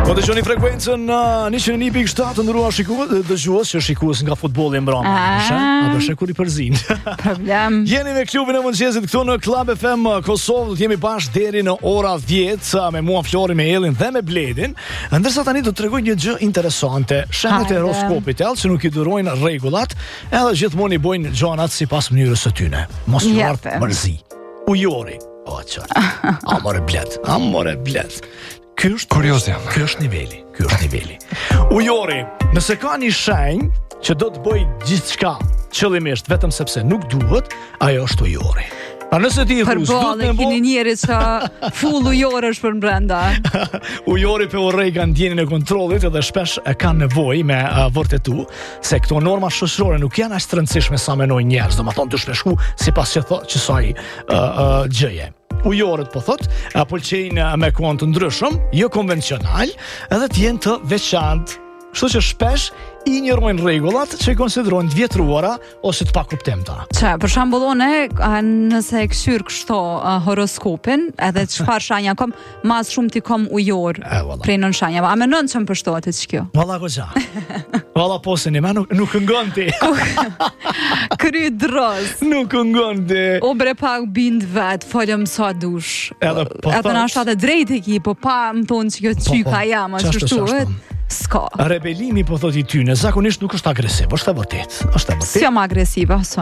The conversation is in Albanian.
Po dëgjoni frekuencën 101.7 ndërua dëgjues që shikues nga futbolli mbrëmë. Apo shekur i përzin. Problem. Jeni me klubin e mëngjesit këtu në Club FM Kosovë, jemi bashkë deri në ora 10 me mua Flori, me Ellin dhe me Bledin. Ndërsa tani do të tregoj një gjë interesante. Shembull e horoskopit që nuk i durojnë rregullat, edhe gjithmonë i bojnë gjanat sipas mënyrës së tyre. Mos u ardh mërzi. Ujori. O çfarë? Amore bled. Ky është niveli. Ujori, nëse ka një shenjë që do të bëj gjithçka qëllimisht vetëm sepse nuk duhet, ajo është ujori. A nëse ti keni njerëz që full ujor është për brenda. Ujori pe urrej kanë ndjenjen e kontrollit edhe shpesh e kanë nevojë me vërtetu se këto norma shoqërore nuk janë as të rëndësishme sa mendojnë njerëz, domethënë të shpeshku sipas çësaj gjëje. Ujorët po thot, pëlqejnë me kohë të ndryshëm, jo konvencional, edhe të jenë të veçantë. Kështu që shpesh i njërojnë rregullat që i konsiderojnë të vjetruara ose të pakuptimta. Për shembull, nëse e këshyr kështu horoskopin, edhe çfarë shenja kam, mas shumë ti kam ujor prej nën shenjave. A mendon që më përshtohet të kjo? Valla goxha. Valla poseni, ma nuk këngon ti. Kry dros. Nuk këngon ti. O bre pak bind vet, folëm sa dush. Edhe na shtatë drejt e ki, po pa më thonë që kjo çyka jam, ashtu s'ka. Rebelimi po thot i tyne zakonisht nuk është agresiv, është e vërtet. Si jam agresive,